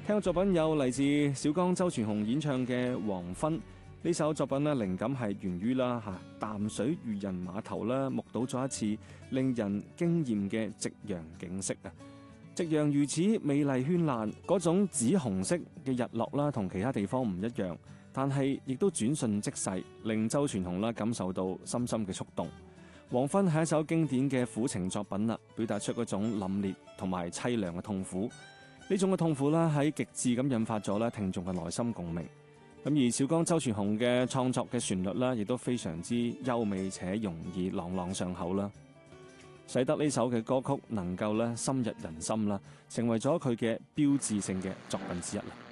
聽嘅作品有嚟自小剛周傳雄演唱嘅《黃昏》。呢首作品咧，靈感係源於淡水漁人碼頭啦，目睹咗一次令人驚豔嘅夕陽景色啊！夕陽如此美麗絢爛，嗰種紫紅色嘅日落啦，同其他地方唔一樣，但係亦都轉瞬即逝，令周傳雄啦感受到深深嘅觸動。黃昏係一首經典嘅苦情作品啦，表達出嗰種凜冽同埋淒涼嘅痛苦。呢種嘅痛苦啦，喺極致咁引發咗咧聽眾嘅內心共鳴。咁而小剛周傳雄嘅創作嘅旋律啦，亦都非常之優美且容易朗朗上口啦，使得呢首嘅歌曲能夠咧深入人心啦，成為咗佢嘅標誌性嘅作品之一啦。